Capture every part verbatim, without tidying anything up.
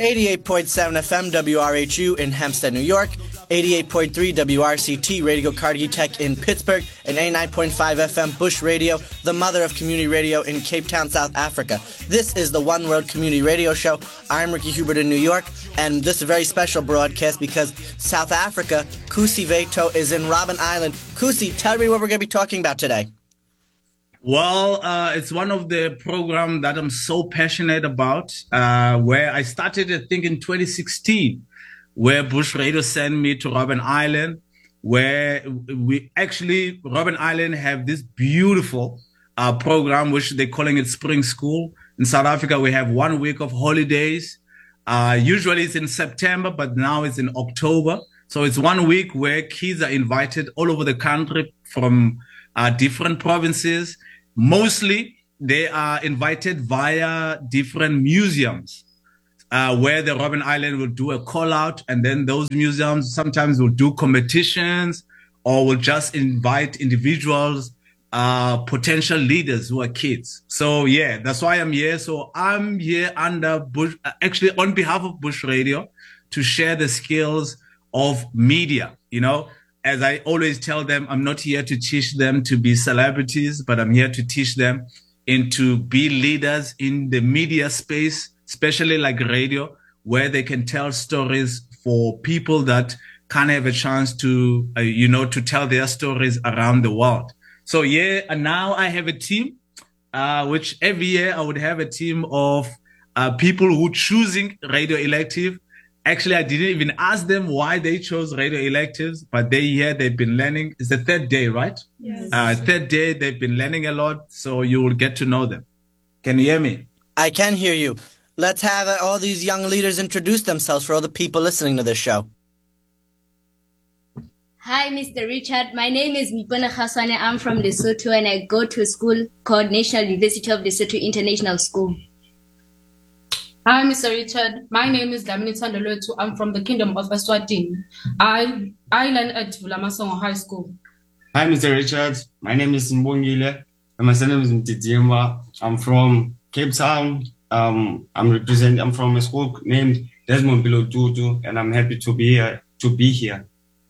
eighty-eight point seven F M W R H U in Hempstead, New York, eighty-eight point three W R C T Radio Carnegie Tech in Pittsburgh, and eighty-nine point five F M Bush Radio, the mother of community radio in Cape Town, South Africa. This is the One World Community Radio Show. I'm Ricky Hubert in New York, and this is a very special broadcast because South Africa, Kusi Veto, is in Robben Island. Kusi, tell me what we're going to be talking about today. Well, uh, it's one of the programs that I'm so passionate about, uh, where I started, I think, in twenty sixteen, where Bush Radio sent me to Robben Island, where we actually, Robben Island have this beautiful uh, program, which they're calling it Spring School. In South Africa, we have one week of holidays. Uh, usually it's in September, but now it's in October. So it's one week where kids are invited all over the country from uh, different provinces. Mostly, they are invited via different museums, uh, where the Robben Island will do a call out, and then those museums sometimes will do competitions or will just invite individuals, uh, potential leaders who are kids. So yeah, that's why I'm here. So I'm here under Bush, actually on behalf of Bush Radio, to share the skills of media, you know. As I always tell them, I'm not here to teach them to be celebrities, but I'm here to teach them and to be leaders in the media space, especially like radio, where they can tell stories for people that can't have a chance to, uh, you know, to tell their stories around the world. So yeah, and now I have a team, uh, which every year I would have a team of uh, people who choosing radio elective. Actually, I didn't even ask them why they chose radio electives, but they here, they've been learning. It's the third day, right? Yes. Uh, third day, they've been learning a lot, so you will get to know them. Can you hear me? I can hear you. Let's have uh, all these young leaders introduce themselves for all the people listening to this show. Hi, Mister Richard. My name is Mipona Khaswane. I'm from Lesotho, and I go to a school called National University of Lesotho International School. Hi, Mister Richard. My name is Damini Tandolotu. I'm from the Kingdom of Eswatini. I I learn at Vulamasongo High School. Hi, Mister Richard. My name is Mbongile. And my surname is Mtitiemba. I'm from Cape Town. Um, I'm representing. I'm from a school named Desmond Bilo Tutu, and I'm happy to be here. To be here.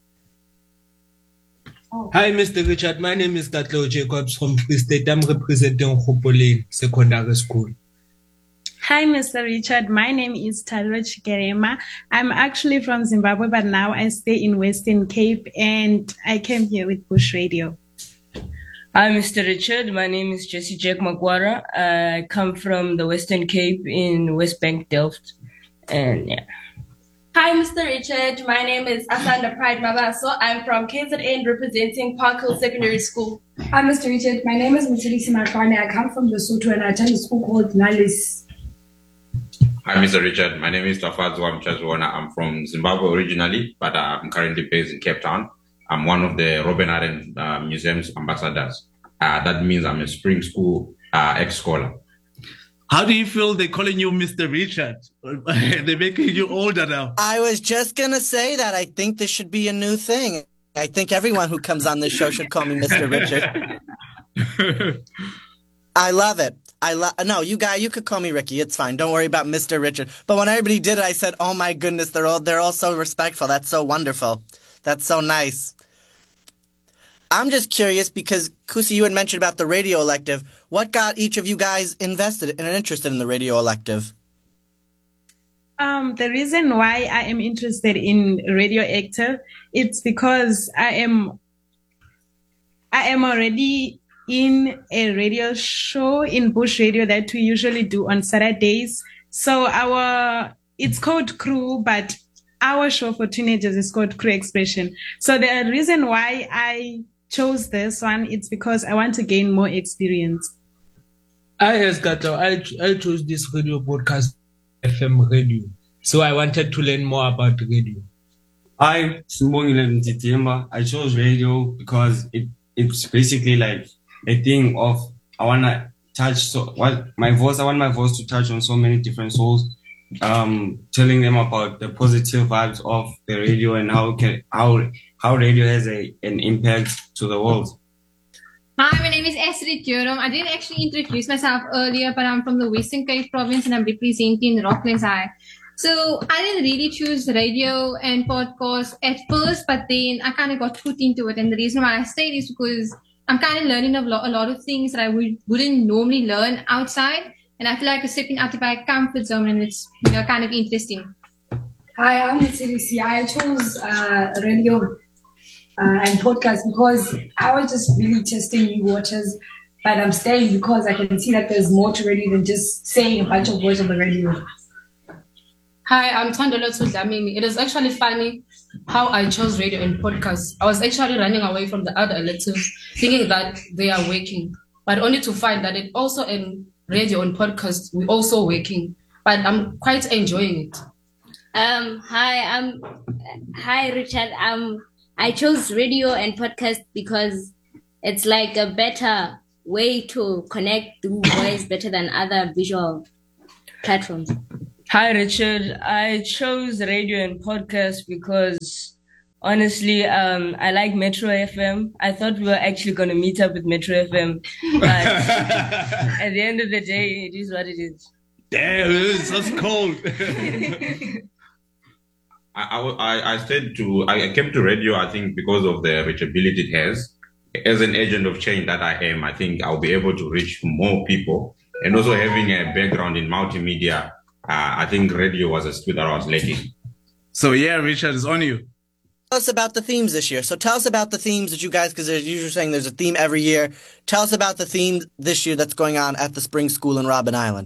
Oh. Hi, Mister Richard. My name is Tatlo Jacobs from Free State. I'm representing Khopoleng Secondary School. Hi, Mister Richard. My name is Talo Chikerema. I'm actually from Zimbabwe, but now I stay in Western Cape, and I came here with Bush Radio. Hi, Mister Richard. My name is Jesse Jack Magwara. I come from the Western Cape in West Bank, Delft. And yeah. Hi, Mister Richard. My name is Asanda Pride Mabaso. I'm from K Z N representing Park Hill Secondary School. Hi, Mister Richard. My name is Mutsilisi Makwane. I come from Lesotho and I attend a school called Nalis. Hi, Mister Richard. My name is Tafadzwa Mchazwana. I'm from Zimbabwe originally, but I'm currently based in Cape Town. I'm one of the Robben Island uh, Museum's ambassadors. Uh, that means I'm a spring school uh, ex-scholar. How do you feel they're calling you Mister Richard? They're making you older now. I was just going to say that. I think this should be a new thing. I think everyone who comes on this show should call me Mister Richard. I love it. I love. No, you guys, you could call me Ricky. It's fine. Don't worry about Mister Richard. But when everybody did it, I said, "Oh my goodness, they're all they're all so respectful. That's so wonderful. That's so nice." I'm just curious because Kusi, you had mentioned about the radio elective. What got each of you guys invested and interested in the radio elective? Um, the reason why I am interested in radio elective, it's because I am, I am already in a radio show in Bush Radio that we usually do on Saturdays. So our, it's called Crew, but our show for teenagers is called Crew Expression. So the reason why I chose this one, it's because I want to gain more experience. I, as Gato, I, I chose this radio broadcast F M radio. So I wanted to learn more about radio. I, Simbongile Mtitiemba, I chose radio because it it's basically like a thing of, I want to touch, so what my voice, I want my voice to touch on so many different souls, um, telling them about the positive vibes of the radio and how can, how, how radio has a, an impact to the world. Hi, my name is Esri Thuram. I didn't actually introduce myself earlier, but I'm from the Western Cape province and I'm representing Rocklands High. So I didn't really choose radio and podcast at first, but then I kind of got put into it. And the reason why I stayed is because I'm kind of learning a lot, a lot of things that I would, wouldn't normally learn outside. And I feel like I'm stepping out of my comfort zone, and it's, you know, kind of interesting. Hi, I'm Mitsilisi. I chose uh, radio uh, and podcast because I was just really testing new waters. But I'm staying because I can see that there's more to radio than just saying a bunch of words on the radio. Hi, I'm Tandolotu Dlamini. It is actually funny how I chose radio and podcasts. I was actually running away from the other electives, thinking that they are working, but only to find that it also in radio and podcasts, we're also working. But I'm quite enjoying it. Um, hi, I'm hi Richard. Um, I chose radio and podcast because it's like a better way to connect through voice, better than other visual platforms. Hi, Richard. I chose radio and podcast because honestly, um, I like Metro F M. I thought we were actually going to meet up with Metro F M, but at the end of the day, it is what it is. Damn, it's so cold. I, I, I stayed to, I came to radio, I think, because of the reachability it has. As an agent of change that I am, I think I'll be able to reach more people. And also having a background in multimedia, uh, I think radio was a skill that I was lacking. So yeah, Richard, it's on you. Tell us about the themes this year. So tell us about the themes that you guys, because you're usually saying there's a theme every year. Tell us about the theme this year that's going on at the Spring School in Robben Island.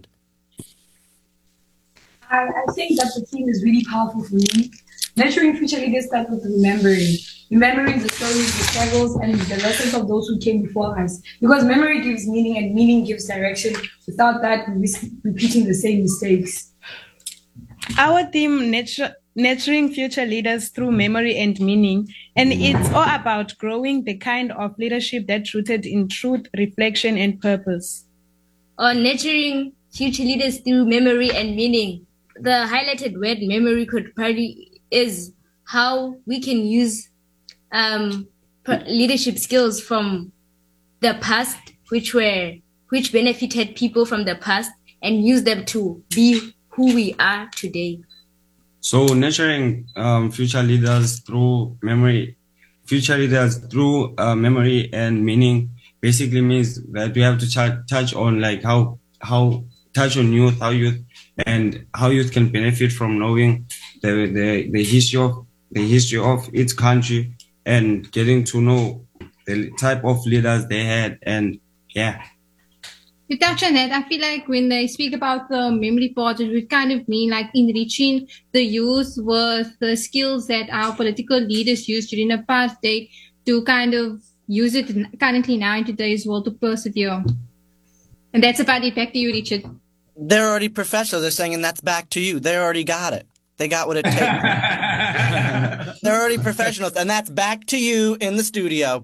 I, I think that the theme is really powerful for me. Nurturing future leaders starts with remembering. Remembering the stories, the struggles, and the lessons of those who came before us. Because memory gives meaning and meaning gives direction. Without that, we risk repeating the same mistakes. Our theme, nurture, nurturing future leaders through memory and meaning. And it's all about growing the kind of leadership that's rooted in truth, reflection, and purpose. Or nurturing future leaders through memory and meaning. The highlighted word memory could probably is how we can use um, leadership skills from the past, which were which benefited people from the past, and use them to be who we are today. So nurturing um, future leaders through memory, future leaders through uh, memory and meaning basically means that we have to ch- touch on like how how touch on youth, how youth and how youth can benefit from knowing the the, the history of the history of its country and getting to know the type of leaders they had. And yeah. To touch on that, I feel like when they speak about the memory part, it would kind of mean like enriching the youth with the skills that our political leaders used during the past day to kind of use it currently now in today's world to persevere. And that's about it. Back to you, Richard. They're already professionals. They're saying, and that's back to you. They already got it. They got what it takes. They're already professionals, and that's back to you in the studio.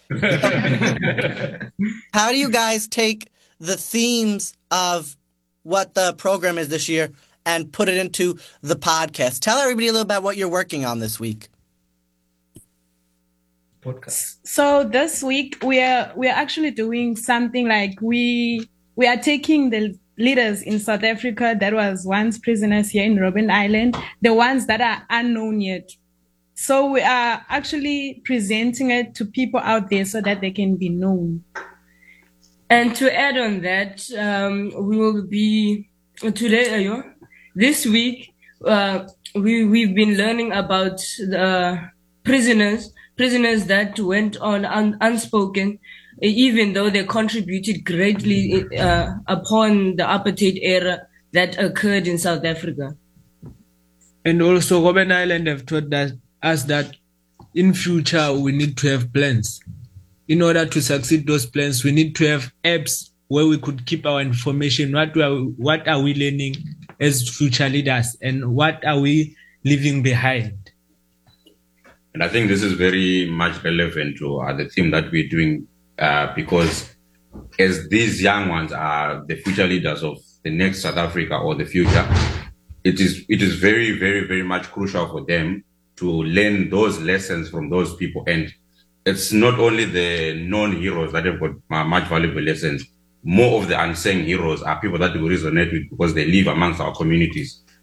How do you guys take the themes of what the program is this year and put it into the podcast? Tell everybody a little about what you're working on this week. Podcast. So this week we are we are actually doing something like we we are taking the leaders in South Africa that was once prisoners here in Robben Island, the ones that are unknown yet. So we are actually presenting it to people out there so that they can be known. And to add on that, um, we will be today, uh, this week, uh, we, we've been learning about the prisoners, prisoners that went on un- unspoken, even though they contributed greatly uh, upon the apartheid era that occurred in South Africa. And also, Robben Island have taught that, us that in future we need to have plans. In order to succeed those plans, we need to have apps where we could keep our information. What are, what are we learning as future leaders, and what are we leaving behind? And I think this is very much relevant to uh, the theme that we're doing, uh, because as these young ones are the future leaders of the next South Africa or the future, it is it is very, very, very much crucial for them to learn those lessons from those people. And it's not only the known heroes that have got uh, much valuable lessons. More of the unsung heroes are people that we resonate with because they live amongst our communities.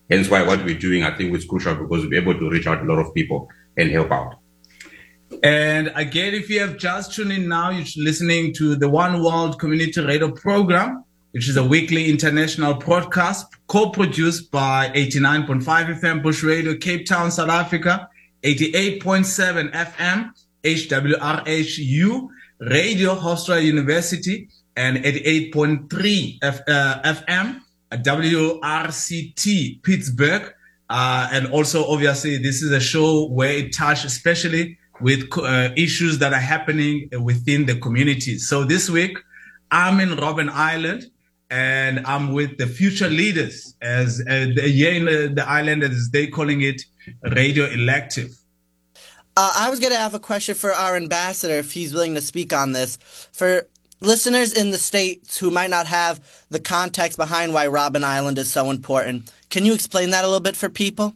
Hence why what we're doing, I think, is crucial because we're able to reach out a lot of people and help out. And again, if you have just tuned in now, you're listening to the One World Community Radio Program, which is a weekly international broadcast co-produced by eighty-nine point five F M Bush Radio, Cape Town, South Africa, eighty-eight point seven F M H W R H U Radio Hofstra University, and eighty-eight point three F, uh, F M W R C T Pittsburgh. Uh, and also, obviously, this is a show where it touches especially with uh, issues that are happening within the community. So this week, I'm in Robben Island, and I'm with the future leaders, as uh, the, here in the, the island, as they calling it, Radio Elective. Uh, I was going to have a question for our ambassador, if he's willing to speak on this. For listeners in the States who might not have the context behind why Robben Island is so important, can you explain that a little bit for people?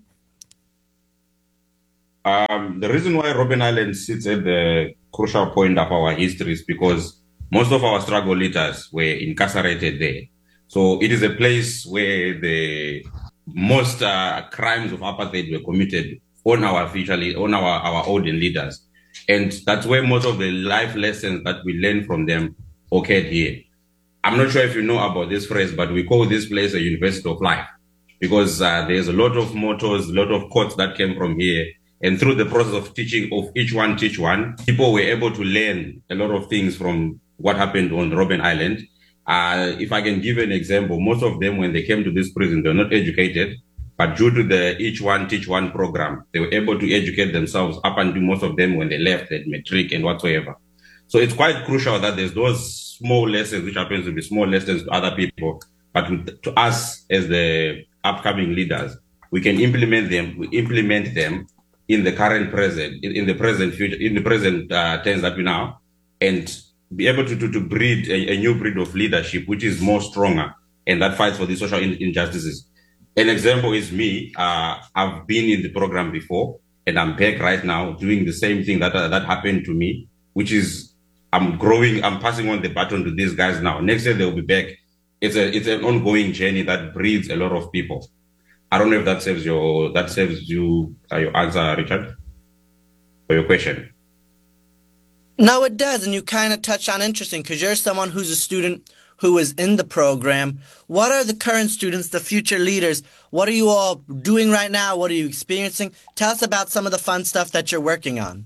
Um, the reason why Robben Island sits at the crucial point of our history is because most of our struggle leaders were incarcerated there. So it is a place where the most uh, crimes of apartheid were committed on our future, on our, our olden leaders. And that's where most of the life lessons that we learn from them occurred here. I'm not sure if you know about this phrase, but we call this place a university of life because uh, there's a lot of mottos, a lot of quotes that came from here. And through the process of teaching of each one teach one, people were able to learn a lot of things from what happened on Robben Island. Uh, if I can give an example, most of them, when they came to this prison, they're not educated, but due to the each one teach one program, they were able to educate themselves up until most of them when they left at matric and whatsoever. So it's quite crucial that there's those small lessons, which happens to be small lessons to other people, but to us as the upcoming leaders, we can implement them, we implement them in the current present, in, in the present future, in the present uh, tense that we now, and be able to, to, to breed a, a new breed of leadership, which is more stronger and that fights for the social in, injustices. An example is me. Uh, I've been in the program before and I'm back right now doing the same thing that, uh, that happened to me, which is I'm growing, I'm passing on the baton to these guys now. Next year they'll be back. It's a, it's an ongoing journey that breeds a lot of people. I don't know if that serves your, that serves you, uh, your answer, Richard, for your question. No, it does. And you kind of touched on interesting because you're someone who's a student who is in the program. What are the current students, the future leaders? What are you all doing right now? What are you experiencing? Tell us about some of the fun stuff that you're working on.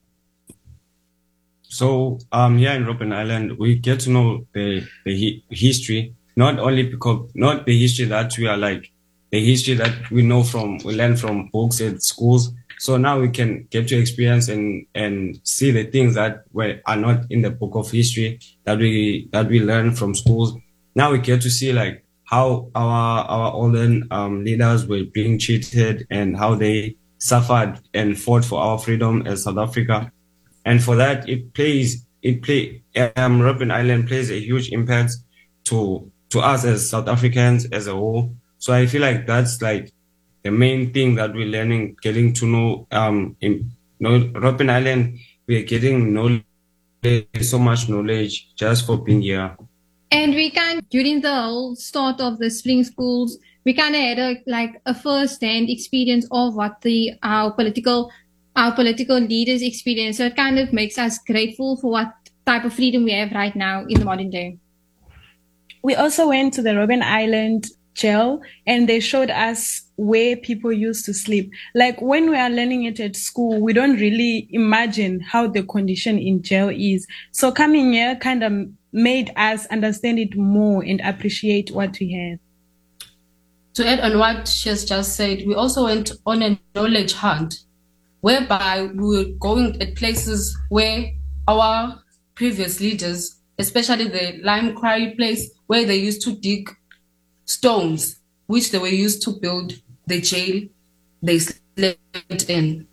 So um, here in Robben Island, we get to know the, the hi- history, not only because, not the history that we are like, the history that we know from, we learn from books at schools. So now we can get to experience and, and see the things that were, are not in the book of history that we, that we learn from schools. Now we get to see like how our, our olden um, leaders were being treated and how they suffered and fought for our freedom as South Africa. And for that, it plays, it play, um, Robben Island plays a huge impact to, to us as South Africans as a whole. So I feel like that's like the main thing that we're learning, getting to know, um, in you know, Robben Island, we're getting knowledge, so much knowledge just for being here. And we kind during the whole start of the spring schools, we kind of had a, like a first-hand experience of what the, our political, our political leaders experience. So it kind of makes us grateful for what type of freedom we have right now in the modern day. We also went to the Robben Island jail and they showed us where people used to sleep. Like when we are learning it at school, we don't really imagine how the condition in jail is. So coming here kind of made us understand it more and appreciate what we have. To add on what she has just said, we also went on a knowledge hunt whereby we were going at places where our previous leaders, especially the Lime Quarry place, where they used to dig stones, which they were used to build the jail they slept in.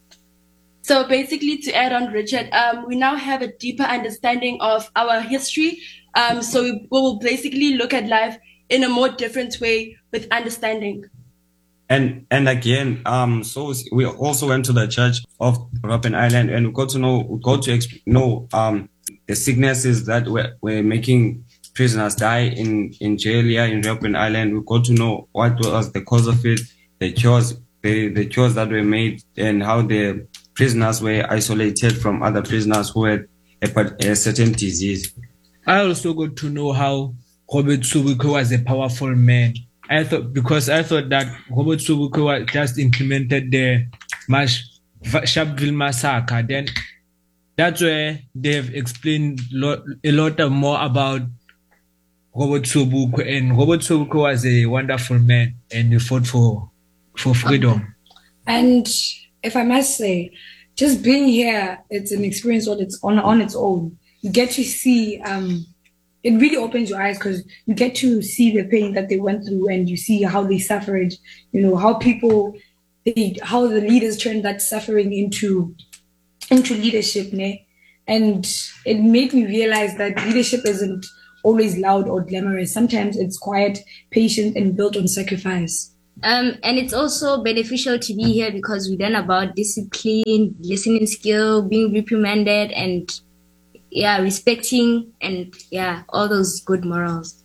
So basically, to add on, Richard, um, we now have a deeper understanding of our history. Um, so we will basically look at life in a more different way with understanding. And and again, um, so we also went to the church of Robben Island and we got to know, we got to exp- know um the sicknesses that were, were making prisoners die in, in jail here in Robben Island. We got to know what was the cause of it, the cures, the, the cures that were made, and how the prisoners were isolated from other prisoners who had a, a certain disease. I also got to know how Robert Sobukwe was a powerful man. I thought because I thought that Robert Sobukwe just implemented the Marsh Sharpeville massacre. Then that's where they've explained lot, a lot more about Robert Sobukwe, and Robert Sobukwe was a wonderful man, and he fought for for freedom. And if I must say, just being here, it's an experience on its on on its own. You get to see, um, it really opens your eyes because you get to see the pain that they went through, and you see how they suffered. You know how people, they, how the leaders turned that suffering into into leadership, ne? And it made me realize that leadership isn't always loud or glamorous. Sometimes it's quiet, patient, and built on sacrifice. Um, and it's also beneficial to be here because we learn about discipline, listening skill, being reprimanded, and yeah, respecting, and yeah, all those good morals.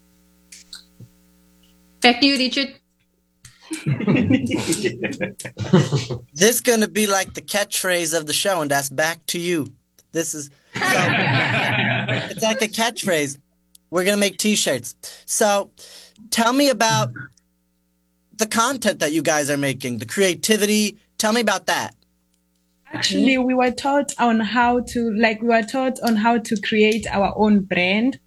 Back to you, Richard. This is going to be like the catchphrase of the show, and that's back to you. This is, so, it's like a catchphrase. We're going to make t-shirts. So tell me about the content that you guys are making, the creativity. Tell me about that. Actually, we were taught on how to, like, we were taught on how to create our own brand.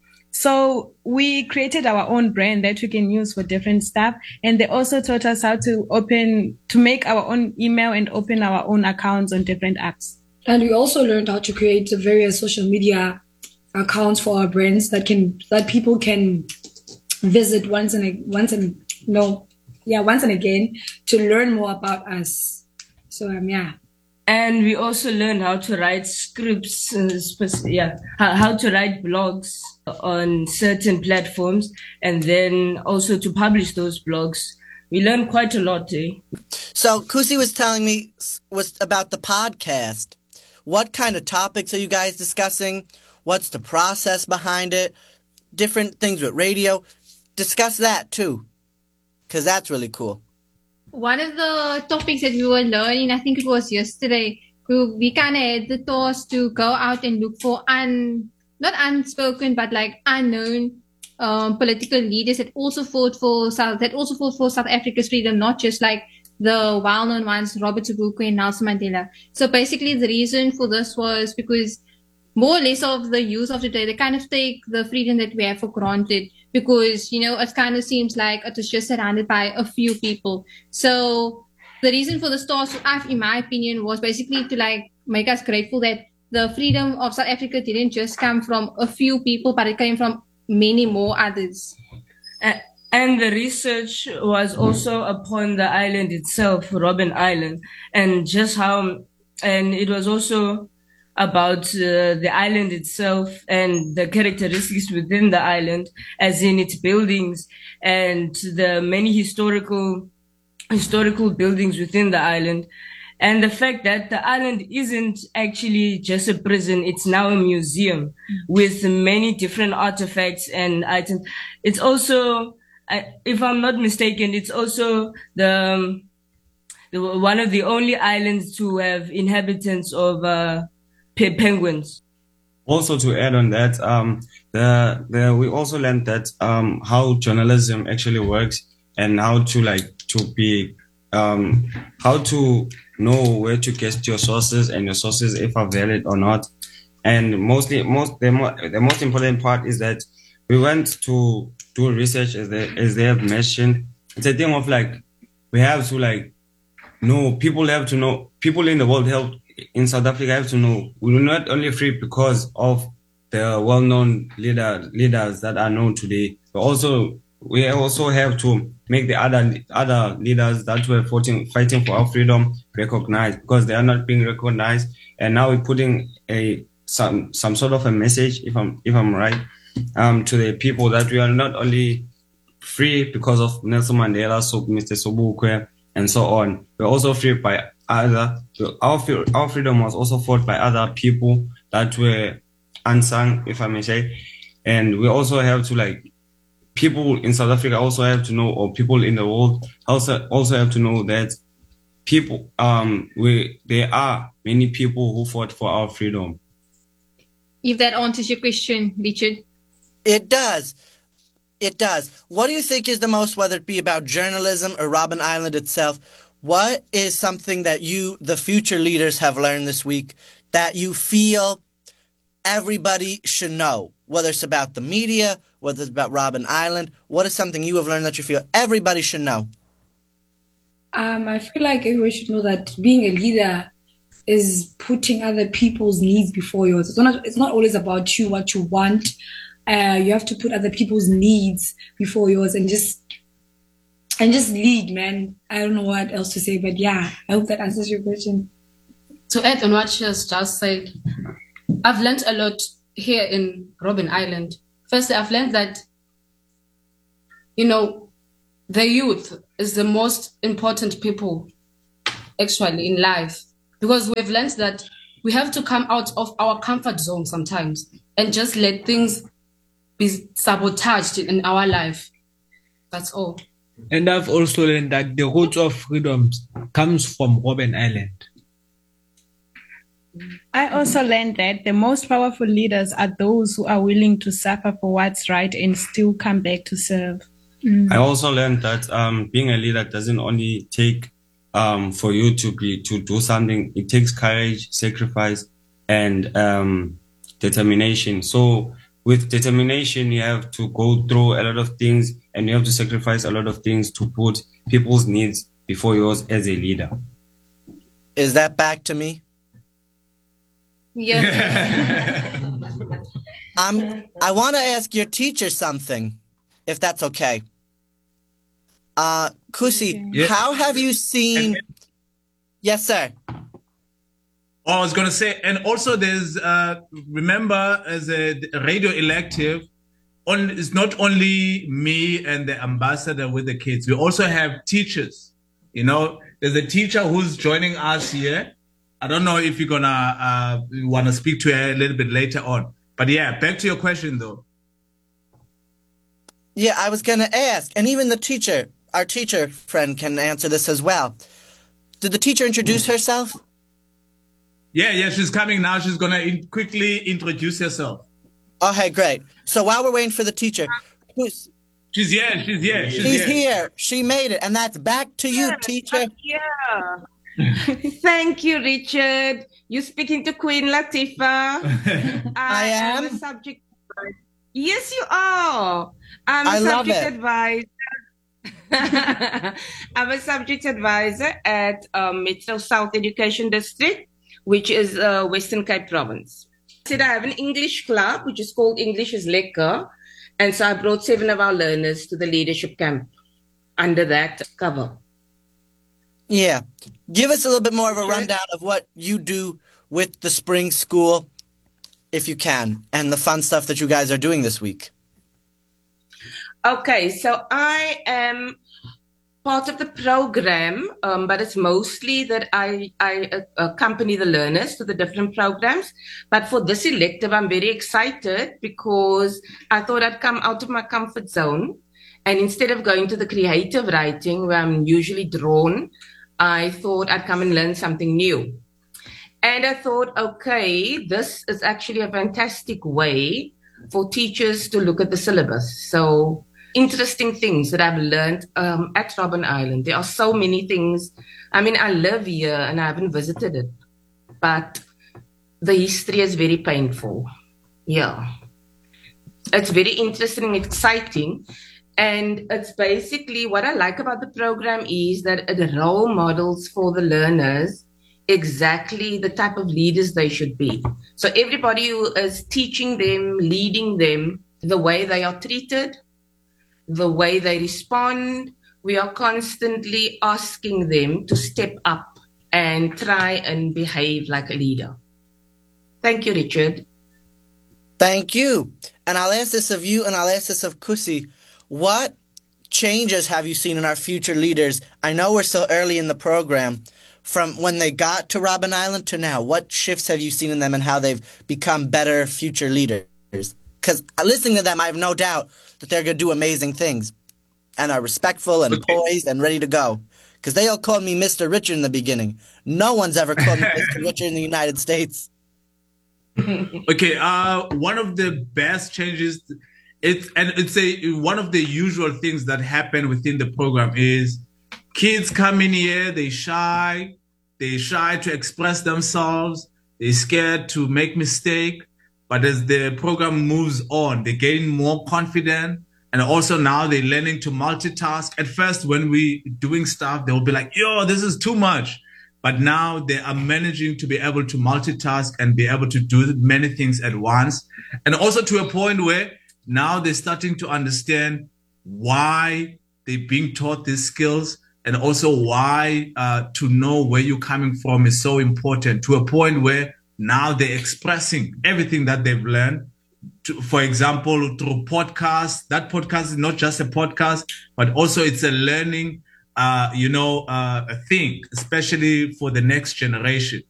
So we created our own brand that we can use for different stuff. And they also taught us how to open, to make our own email and open our own accounts on different apps. And we also learned how to create the various social media accounts for our brands that can, that people can visit once and, a, once and, no, yeah, once and again to learn more about us. So, um, yeah. And we also learned how to write scripts, uh, spec- yeah, how, how to write blogs on certain platforms, and then also to publish those blogs. We learned quite a lot, eh? So Kusi was telling me was about the podcast. What kind of topics are you guys discussing? What's the process behind it? Different things with radio. Discuss that too, because that's really cool. One of the topics that we were learning, I think it was yesterday, we, we kind of had the task to go out and look for un, not unspoken, but like unknown um, political leaders that also fought for South, that also fought for South Africa's freedom, not just like the well-known ones, Robert Sobukwe and Nelson Mandela. So basically the reason for this was because more or less of the youth of today, they kind of take the freedom that we have for granted because, you know, it kind of seems like it was just surrounded by a few people. So the reason for the task, in my opinion, was basically to like make us grateful that the freedom of South Africa didn't just come from a few people, but it came from many more others. Uh, And the research was also upon the island itself, Robben Island, and just how, and it was also about uh, the island itself and the characteristics within the island, as in its buildings and the many historical, historical buildings within the island. And the fact that the island isn't actually just a prison, it's now a museum with many different artifacts and items. It's also, I, if I'm not mistaken, it's also the, um, the one of the only islands to have inhabitants of uh, pe- penguins. Also, to add on that, um, the, the we also learned that um, how journalism actually works and how to like to be um, how to know where to get your sources and your sources if are valid or not. And mostly, most the, mo- the most important part is that we went to do research, as they as they have mentioned. It's a thing of like we have to like know, people have to know, people in the world have in South Africa have to know we're not only free because of the well-known leader leaders that are known today, but also we also have to make the other other leaders that were fighting fighting for our freedom recognized, because they are not being recognized. And now we're putting a some some sort of a message, if I'm if I'm right, um, to the people that we are not only free because of Nelson Mandela, so Mister Sobukwe, and so on. We're also free by other. Our our freedom was also fought by other people that were unsung, if I may say. And we also have to like, people in South Africa also have to know, or people in the world also also have to know that people, um, we there are many people who fought for our freedom. If that answers your question, Richard. It does. It does. What do you think is the most, whether it be about journalism or Robben Island itself, what is something that you, the future leaders, have learned this week that you feel everybody should know? Whether it's about the media, whether it's about Robben Island, what is something you have learned that you feel everybody should know? Um, I feel like everyone should know that being a leader is putting other people's needs before yours. It's not, it's not always about you, what you want. Uh, you have to put other people's needs before yours and just and just lead, man. I don't know what else to say, but yeah, I hope that answers your question. To add on what she has just said, I've learned a lot here in Robben Island. Firstly, I've learned that, you know, the youth is the most important people actually in life, because we've learned that we have to come out of our comfort zone sometimes and just let things be sabotaged in our life. That's all. And I've also learned that the root of freedom comes from Robben Island. I also learned that the most powerful leaders are those who are willing to suffer for what's right and still come back to serve. I also learned that um, being a leader doesn't only take um, for you to be to do something. It takes courage, sacrifice, and um, determination. So with determination, you have to go through a lot of things, and you have to sacrifice a lot of things to put people's needs before yours as a leader. Is that back to me? Yes. um, I want to ask your teacher something, if that's okay. Uh, Kusi, Yeah. how have you seen... Yes, sir. Oh, I was going to say, and also there's, uh, remember, as a radio elective, on, it's not only me and the ambassador with the kids. We also have teachers. You know, there's a teacher who's joining us here. I don't know if you're going to uh, want to speak to her a little bit later on. But yeah, back to your question, though. Yeah, I was going to ask, and even the teacher, our teacher friend can answer this as well. Did the teacher introduce herself? Yeah, yeah, she's coming now. She's going to in- quickly introduce herself. Okay, great. So while we're waiting for the teacher, who's... She's here, she's here. She's, She's here. here. She made it. And that's back to you, teacher. Yeah. Thank you, Richard. You're speaking to Queen Latifah. I am? a subject. Yes, you are. I'm a I love subject it. advisor. I'm a subject advisor at um, Metro South Education District, which is uh, Western Cape Province. I said I have an English club, which is called English is Lekker. And so I brought seven of our learners to the leadership camp under that cover. Yeah. Give us a little bit more of a rundown of what you do with the spring school, if you can, and the fun stuff that you guys are doing this week. Okay, so I am part of the program, um, but it's mostly that I, I uh, accompany the learners to the different programs. But for this elective, I'm very excited because I thought I'd come out of my comfort zone. And instead of going to the creative writing, where I'm usually drawn, I thought I'd come and learn something new. And I thought, okay, this is actually a fantastic way for teachers to look at the syllabus. So interesting things that I've learned um, at Robben Island. There are so many things. I mean, I live here and I haven't visited it, but the history is very painful. Yeah. It's very interesting and exciting. And it's basically what I like about the program is that it role models for the learners exactly the type of leaders they should be. So everybody who is teaching them, leading them, the way they are treated, the way they respond, we are constantly asking them to step up and try and behave like a leader. Thank you, Richard. Thank you. And I'll ask this of you and I'll ask this of Kusi. What changes have you seen in our future leaders? I know we're so early in the program. From when they got to Robben Island to now, what shifts have you seen in them and how they've become better future leaders? Because because listening to them, I have no doubt that they're going to do amazing things and are respectful and Okay. poised and ready to go. Because they all called me Mister Richard in the beginning. No one's ever called me Mister Richard in the United States. Okay, uh, one of the best changes, it's and it's a one of the usual things that happen within the program is kids come in here, they shy, they shy to express themselves, they're scared to make mistake. But as the program moves on, they gain more confident, and also now they're learning to multitask. At first, when we doing stuff, they'll be like, "Yo, this is too much." But now they are managing to be able to multitask and be able to do many things at once. And also to a point where now they're starting to understand why they're being taught these skills, and also why uh, to know where you're coming from is so important, to a point where now they're expressing everything that they've learned. To, for example, through podcasts. That podcast is not just a podcast, but also it's a learning Uh, you know, uh, a thing, especially for the next generation.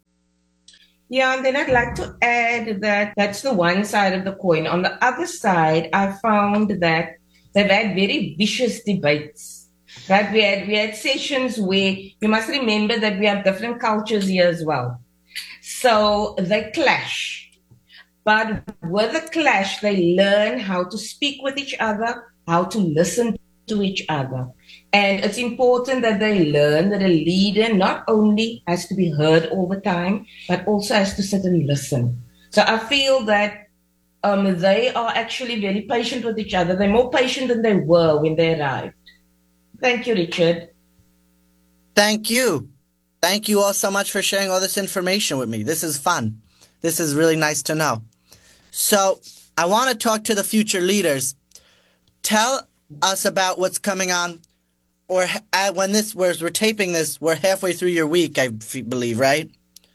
Yeah, and then I'd like to add that that's the one side of the coin. On the other side, I found that they've had very vicious debates. Right? We had we had sessions where you must remember that we have different cultures here as well. So they clash. But with the clash, they learn how to speak with each other, how to listen to each other. And it's important that they learn that a leader not only has to be heard all the time, but also has to sit and listen. So I feel that um, they are actually very patient with each other. They're more patient than they were when they arrived. Thank you, Richard. Thank you. Thank you all so much for sharing all this information with me. This is fun. This is really nice to know. So I want to talk to the future leaders. Tell us about what's coming on. Or uh, when this, whereas we're taping this, we're halfway through your week, I f- believe, right?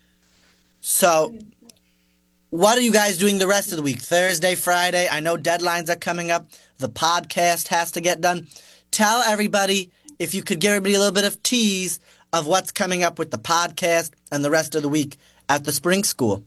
So, what are you guys doing the rest of the week? Thursday, Friday? I know deadlines are coming up. The podcast has to get done. Tell everybody, if you could give everybody a little bit of tease of what's coming up with the podcast and the rest of the week at the Spring School.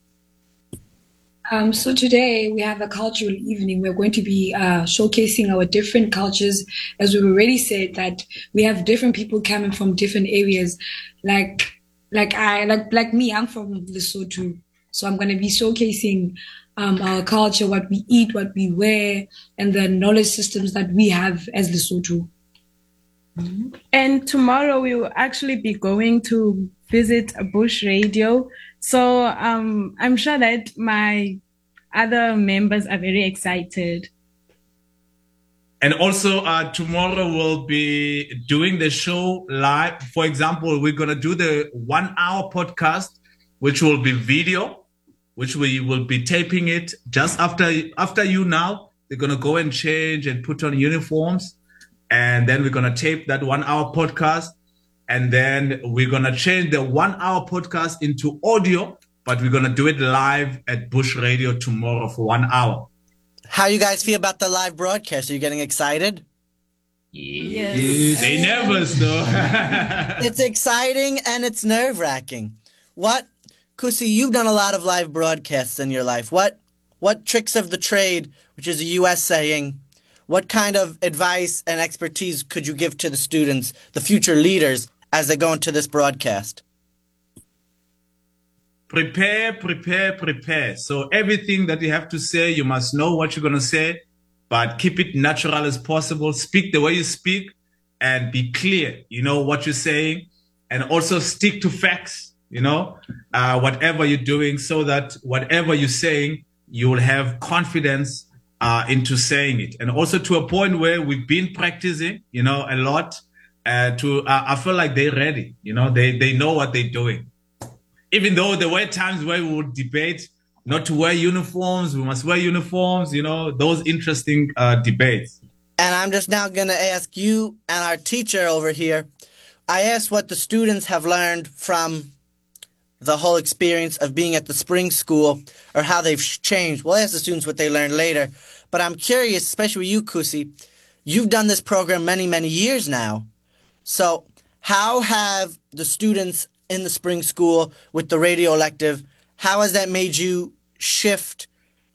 Um, so today we have a cultural evening. We're going to be uh, showcasing our different cultures. As we've already said, that we have different people coming from different areas. Like, like I, like, like me, I'm from Lesotho. So I'm going to be showcasing um, our culture, what we eat, what we wear, and the knowledge systems that we have as Lesotho. And tomorrow we will actually be going to visit Bush Radio. So um, I'm sure that my other members are very excited. And also uh, tomorrow we'll be doing the show live. For example, we're going to do the one hour podcast, which will be video, which we will be taping it just after, after you now. They're going to go and change and put on uniforms. And then we're going to tape that one hour podcast. And then we're going to change the one hour podcast into audio, but we're going to do it live at Bush Radio tomorrow for one hour. How you guys feel about the live broadcast? Are you getting excited? Yes. yes. They nervous though. It's exciting and it's nerve-wracking. What, Kusi, you've done a lot of live broadcasts in your life. What, what tricks of the trade, which is a U S saying, what kind of advice and expertise could you give to the students, the future leaders, as they go into this broadcast? Prepare, prepare, prepare. So everything that you have to say, you must know what you're going to say, but keep it natural as possible. Speak the way you speak and be clear, you know, what you're saying, and also stick to facts, you know, uh, whatever you're doing, so that whatever you're saying, you will have confidence uh, into saying it. And also to a point where we've been practicing, you know, a lot. Uh, to uh, I feel like they're ready, you know, they they know what they're doing. Even though there were times where we would debate not to wear uniforms, we must wear uniforms, you know, those interesting uh, debates. And I'm just now going to ask you and our teacher over here, I asked what the students have learned from the whole experience of being at the Spring School, or how they've changed. We'll ask the students what they learned later. But I'm curious, especially with you, Kusi, you've done this program many, many years now. So how have the students in the Spring School with the radio elective, how has that made you shift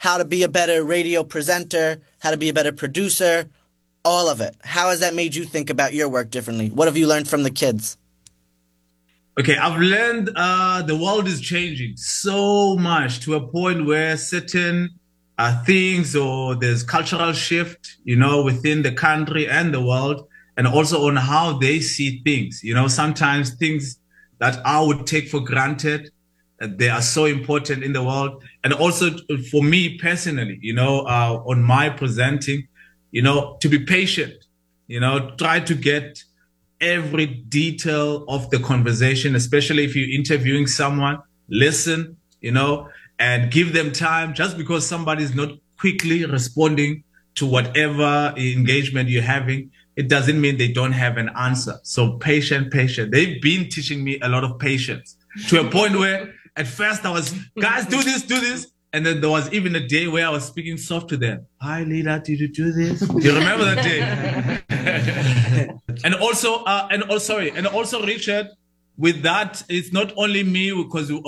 how to be a better radio presenter, how to be a better producer, all of it. How has that made you think about your work differently? What have you learned from the kids? Okay, I've learned uh, the world is changing so much to a point where certain uh, things or there's cultural shift, you know, within the country and the world, and also on how they see things. You know, sometimes things that I would take for granted, uh, they are so important in the world. And also for me personally, you know, uh, on my presenting, you know, to be patient, you know, try to get every detail of the conversation, especially if you're interviewing someone, listen, you know, and give them time. Just because somebody's not quickly responding to whatever engagement you're having, it doesn't mean they don't have an answer. So patient, patient. They've been teaching me a lot of patience to a point where at first I was, guys, do this, do this. And then there was even a day where I was speaking soft to them. Hi, Lila, did you do this? You remember that day? and also, uh, and oh, sorry, and also, Richard, with that, it's not only me because